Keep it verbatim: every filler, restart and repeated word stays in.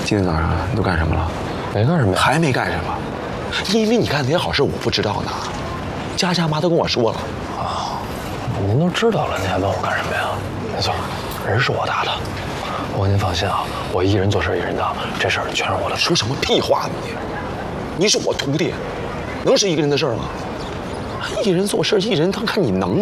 今天早上你都干什么了？ 没干什么呀？ 还没干什么？因为你干那些好事我不知道呢。佳佳妈都跟我说了。 啊，您都知道了，您还问我干什么呀？没错，人是我打的。不过您放心啊，我一人做事一人当，这事儿全是我的。 说什么屁话呢你？你是我徒弟，能是一个人的事儿吗？一人做事一人当，看你能